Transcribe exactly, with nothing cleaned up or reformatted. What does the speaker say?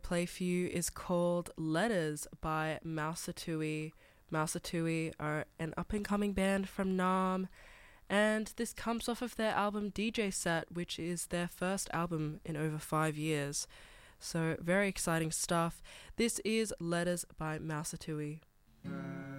play for you is called Letters by Mausatui. Mausatui are an up-and-coming band from Nam, and this comes off of their album D J Set, which is their first album in over five years. So very exciting stuff. This is Letters by Mausatui.